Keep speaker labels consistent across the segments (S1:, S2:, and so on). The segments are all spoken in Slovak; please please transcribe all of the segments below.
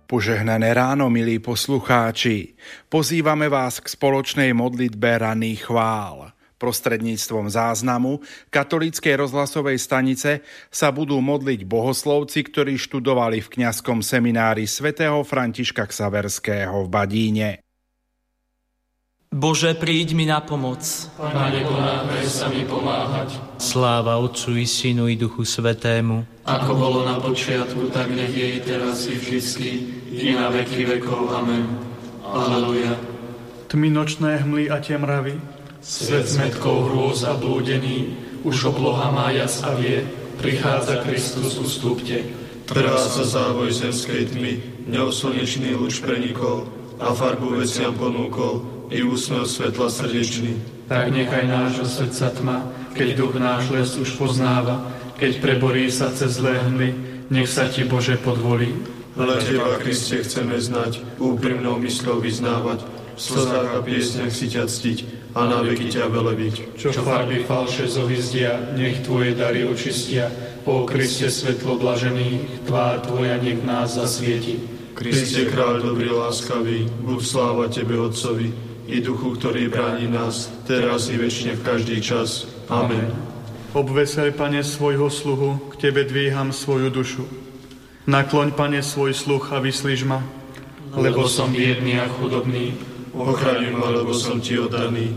S1: Požehnané ráno, milí poslucháči. Pozývame vás k spoločnej modlitbe ranných chvál. Prostredníctvom záznamu katolíckej rozhlasovej stanice sa budú modliť bohoslovci, ktorí študovali v kňazskom seminári svätého Františka Xaverského v Badíne.
S2: Bože, príď mi na pomoc.
S3: Pane, ponáhľaj sa mi pomáhať.
S2: Sláva Otcu i Synu i Duchu Svätému.
S3: Ako bolo na počiatku, tak nech je i teraz i vždycky, i na veky vekov. Amen. Aleluja.
S4: Tmy nočné hmly a temravy,
S3: Svet zmetkou hrôz a blúdený, už obloha má jas a vie, prichádza Kristus, ustúpte. Trvá sa závoj zemskej tmy, dňou slnečný lúč prenikol, a farbu veciam ponúkol, i úsmev svetla srdečný. Tak nechaj nášho srdca tma, keď duch náš les už poznáva, keď preborí sa cez zlé hmly, nech sa ti, Bože, podvolí. Len teba, Kriste, chceme znať, úprimnou mysľou vyznávať, v slzách a piesňach si ťa ctiť a na veky ťa velebiť. Čo farby falše zohyzdia, nech tvoje dary očistia, o Kriste svetlo blažených, tvár tvoja nech v nás zasvieti. Kriste, kráľ dobrý, láskavý, buď sláva tebe, Otcovi, i Duchu, ktorý bráni nás, teraz i večne v každý čas. Amen.
S4: obveseľ, Pane, svojho sluhu, k Tebe dvíham svoju dušu. Nakloň, Pane, svoj sluch a vyslíš ma.
S3: Lebo som biedný a chudobný, ochraňuj ma, lebo som Ti oddaný.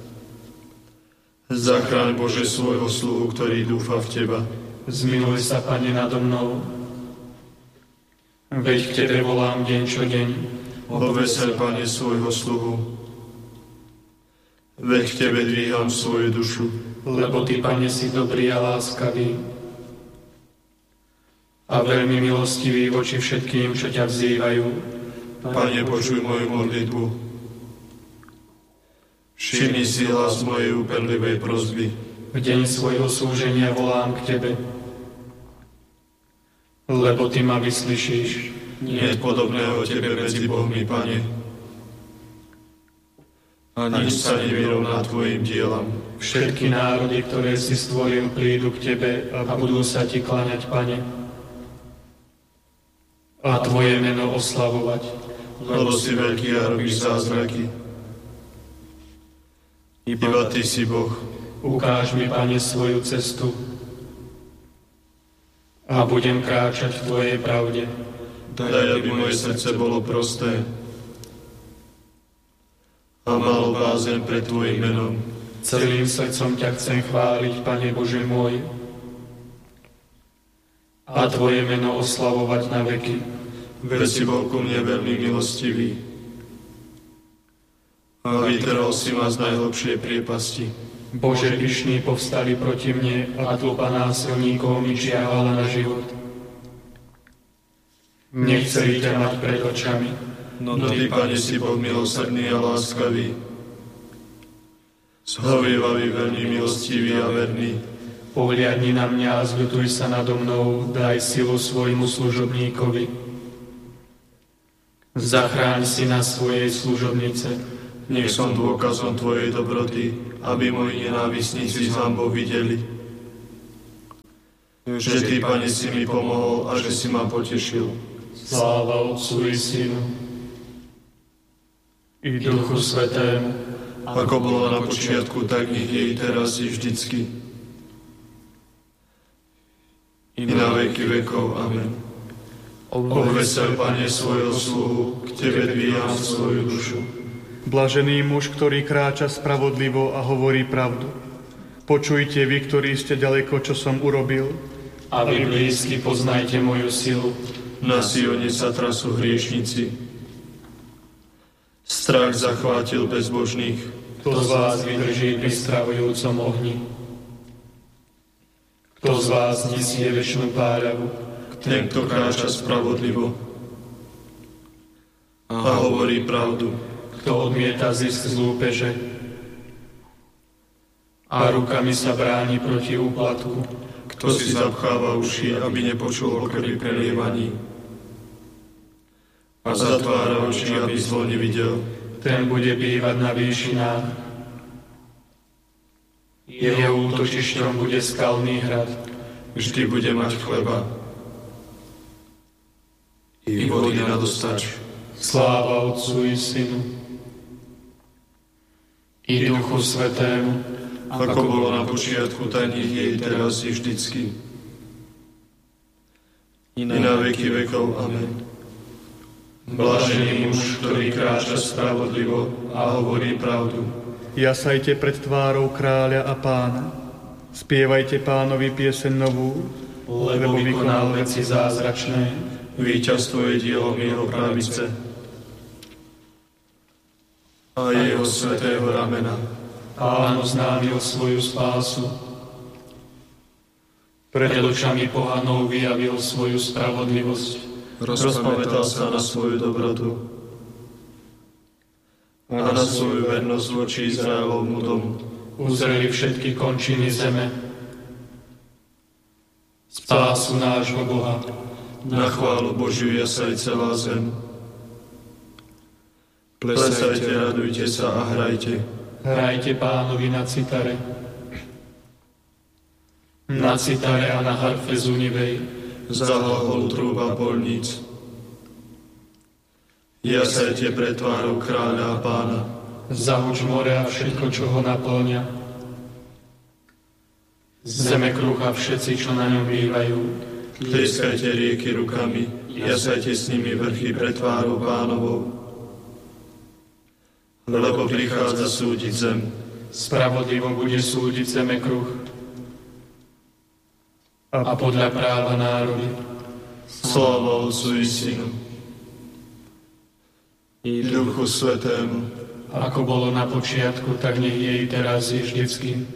S3: Zachráň, Bože, svojho sluhu, ktorý dúfa v Teba. Zmiluj sa, Pane, nado mnou. Veď k Tebe volám deň čo deň. Obveseľ, Pane, svojho sluhu. Veď k Tebe dvíham svoju dušu. Lebo Ty, Pane, si dobrý a láskavý a veľmi milostivý voči všetkým, čo ťa vzývajú. Pane, počuj moju modlitbu. Všimni si hlas mojej úpenlivej prosby. V deň svojho súženia volám k Tebe. Lebo Ty ma vyslyšíš. Nie je podobného Tebe medzi Bohmi, Pane. A nič sa nevyrovná Tvojim dielam. Všetky národy, ktoré si stvoril, prídu k Tebe a budú sa Ti kláňať, Pane. A Tvoje meno oslavovať. Lebo si veľký a robíš zázraky. Iba Ty si Boh. Ukáž mi, Pane, svoju cestu a budem kráčať v Tvojej pravde. Daj, aby moje srdce bolo prosté a malo bázeň pred Tvojim menom. Celým srdcom ťa chcem chváliť, Pane Bože môj, a Tvoje meno oslavovať na veky. Veď si bol ku mne veľmi milostivý a vytrhol si ma z najhlbšej priepasti. Bože, pyšní povstali proti mne a tlupa násilníkov mi čiahala na život. Nechceli ťa mať pred očami, no Ty, Pane, si Boh milosrdný a láskavý, zhovievavý, veľmi milostivý a verný. Pohliadni na mňa a zľutuj sa nado mnou, daj silu svojmu služobníkovi. Zachráň si na svojej služobnice. Nech som dôkazom Tvojej dobroty, aby moji nenávistníci z hanbou videli. Že Ty, Pane, si mi pomohol a že si ma potešil. Sláva Otcu i Synu i Duchu Svätému, ako bolo na počiatku, tak nech je i teraz i vždycky, i na veky vekov. Amen. Obveseľ, Pane, svojho sluhu, k Tebe dvíham svoju dušu.
S4: Blažený muž, ktorý kráča spravodlivo a hovorí pravdu. Počujte vy, ktorí ste ďaleko, čo som urobil.
S3: A vy blízky, poznajte moju silu. Na Sione sa trasú hriešnici. Strach zachvátil bezbožných. Kto z vás vydrží pri stravujúcom ohni? Kto z vás nesie večnú páľavu? Ten, kto kráča spravodlivo a hovorí pravdu. Kto odmieta zisk z lúpeže a rukami sa bráni proti úplatku. Kto si zapcháva uši, aby nepočul o krvi prelievaní a zatvára oči, aby zlo nevidel. Ten bude bývať na výšinách. Jeho útočišťom bude skalný hrad. Vždy bude mať chleba i vody na dostač.
S5: Sláva Otcu i Synu i Duchu Svätému,
S3: ako bolo na počiatku, tak nech je i teraz i vždycky. I na veky vekov. Amen. Blažený muž, ktorý kráča spravodlivo a hovorí pravdu.
S4: Jasajte pred tvárou kráľa a pána. Spievajte pánovi pieseň novú,
S5: lebo vykonal veci zázračné.
S3: Víťazstvo je dielom jeho pravice a jeho svätého ramena.
S5: Pán oznámil svoju spásu. Pred očami pohanov vyjavil svoju spravodlivosť.
S3: Rozpamätal sa na svoju dobrotu a na svoju vernosť voči Izraelovmu domu.
S5: Uzreli všetky končiny zeme spásu nášho Boha.
S3: Na chválu Božiu jasaj celá zem. Plesajte, radujte sa a hrajte.
S5: Hrajte Pánovi na citare. Na citare a na harfe zunivej.
S3: Zahlahol trúba polníc. Jasajte pred tvárou kráľa a pána.
S5: Zahuč more a všetko, čo ho naplňa. Zeme krucha všetci, čo na ňom bývajú.
S3: Tlieskajte rieky rukami, jasajte s nimi vrchy pred tvárou pánovou. Lebo prichádza súdiť zem.
S5: Spravodlivo bude súdiť zeme kruh a podľa práva národy.
S3: Sláva Otcu i Synu i Duchu Svätému,
S5: ako bolo na počiatku, tak nech je i teraz i vždycky.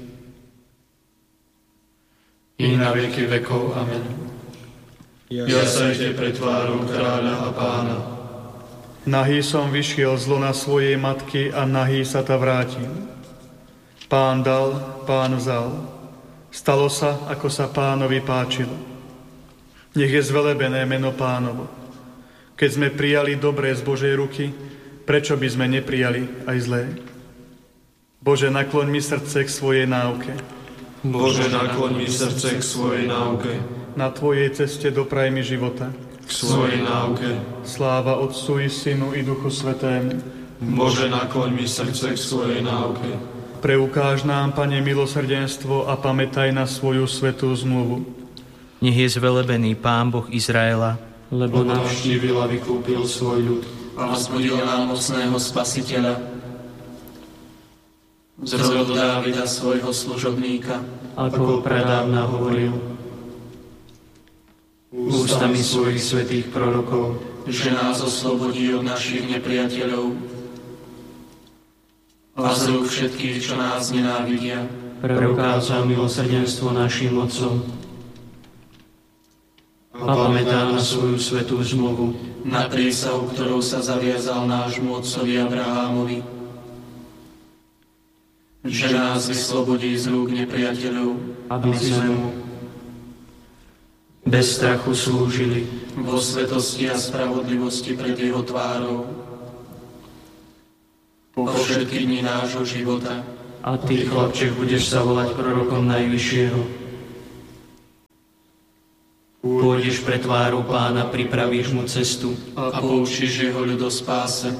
S5: I na veky vekov. Amen.
S3: Jasajte pred tvárou kráľa a pána.
S4: Nahý som vyšiel zlo na svojej matky a nahý sa ta vrátil. Pán dal, pán vzal. Stalo sa, ako sa pánovi páčilo. Nech je zvelebené meno pánovo. Keď sme prijali dobré z Božej ruky, prečo by sme neprijali aj zlé? Bože, nakloň mi srdce k svojej náuke.
S3: Bože, nakloň mi srdce k svojej náuke.
S4: Na Tvojej ceste dopraj mi života.
S3: K svojej náuke.
S4: Sláva Otcu i Synu i Duchu Svätému.
S3: Bože, nakloň mi srdce k svojej náuke.
S4: Preukáž nám, Pane, milosrdenstvo a pamätaj na svoju svätú zmluvu.
S2: Nech je zvelebený Pán Boh Izraela,
S5: lebo navštívil a vykúpil svoj ľud a vzbudil nám mocného Spasiteľa. Z rodu Dávida svojho služobníka, ako pradávna hovoril, ústami svojich svätých prorokov, že nás oslobodí od našich nepriateľov a z rúk všetkých, čo nás nenávidia. Preukázal milosrdenstvo našim otcom a pamätá na svoju svätú zmluvu, na prísahu, ktorou sa zaviazal nášmu otcovi Abrahámovi, že nás vyslobodí z rúk nepriateľov, aby sme mu bez strachu slúžili vo svetosti a spravodlivosti pred jeho tvárou po všetky dni nášho života. A ty, chlapček, budeš sa volať prorokom Najvyššieho. Pôjdeš pred tvárou Pána, pripravíš mu cestu a poučíš jeho ľud o spáse.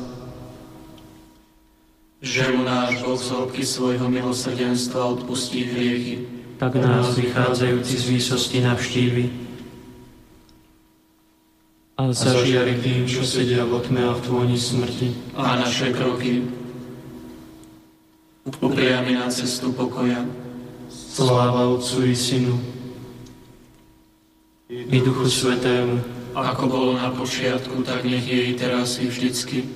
S5: Že mu náš Boh z hĺbky svojho milosrdenstva odpustí hriechy, tak nás vychádzajúci z výsosti navštívi a zažiari tým, čo sedia v tme a v tvoni smrti. A naše kroky upriami na cestu pokoja. Sláva Otcu i Synu i Duchu Svätému, ako bolo na počiatku, tak nech je i teraz i vždycky.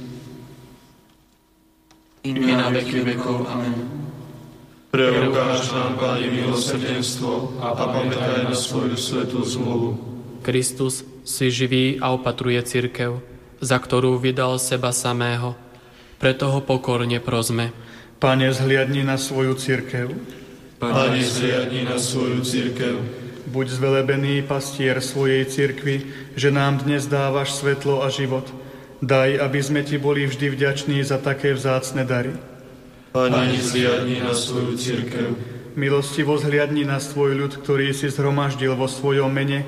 S5: I na veky vekov. Amen.
S3: Preukáž nám, Pane, milosrdenstvo a pamätaj na svoju svätú zmluvu.
S6: Kristus si živí a opatruje cirkev, za ktorú vydal seba samého. Preto ho pokorne prosme.
S4: Pane, zhliadni na svoju cirkev.
S3: Pane, zhliadni na svoju cirkev.
S4: Buď zvelebený pastier svojej cirkvi, že nám dnes dávaš svetlo a život. Daj, aby sme ti boli vždy vďační za také vzácne dary.
S3: Pane, zhliadni na svoju cirkev.
S4: Milostivo zhliadni na svoj ľud, ktorý si zhromaždil vo svojom mene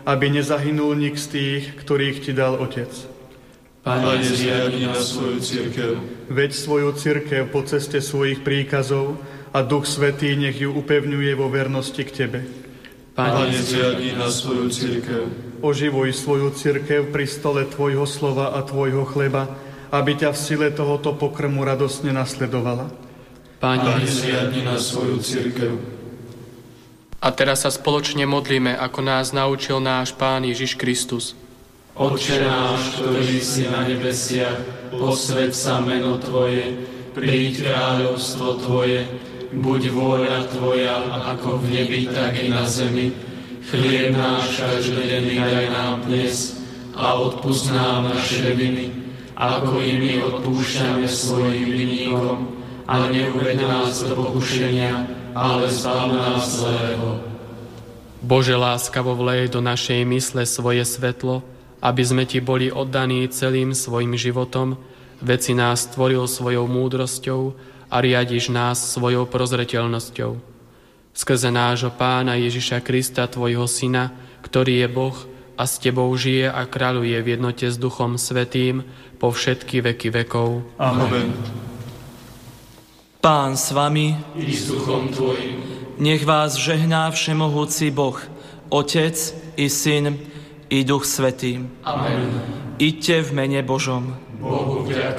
S4: aby nezahynul nik z tých, ktorých ti dal Otec.
S3: Pane, zriadni na svoju cirkev.
S4: Veď svoju cirkev po ceste svojich príkazov a Duch Svätý nech ju upevňuje vo vernosti k Tebe.
S3: Pane, zriadni na svoju cirkev.
S4: Oživuj svoju cirkev pri stole Tvojho slova a Tvojho chleba, aby ťa v sile tohoto pokrmu radosne nasledovala.
S3: Pane, zriadni na svoju cirkev.
S6: A teraz sa spoločne modlíme, ako nás naučil náš Pán Ježiš Kristus.
S5: Otče náš, ktorý si na nebesiach, posväť sa meno Tvoje, príď kráľovstvo Tvoje, buď vôľa Tvoja, ako v nebi, tak i na zemi. Chlieb náš každodenný daj nám dnes a odpusť nám naše viny, ako i my odpúšťame svojim vinníkom. A neuveď nás do pokušenia, ale zbav nás zlého.
S6: Bože, láskavo vlej do našej mysle svoje svetlo, aby sme Ti boli oddaní celým svojim životom, veď si nás stvoril svojou múdrosťou a riadiš nás svojou prozreteľnosťou. Skrze nášho Pána Ježiša Krista, Tvojho Syna, ktorý je Boh a s Tebou žije a kráľuje v jednote s Duchom Svätým po všetky veky vekov.
S3: Amen.
S7: Pán s vami,
S3: I s duchom Tvojim.
S7: nech vás žehná všemohúci Boh, Otec i Syn i Duch Svätý.
S5: Amen.
S7: Iďte v mene Božom.
S5: Bohu vďaka.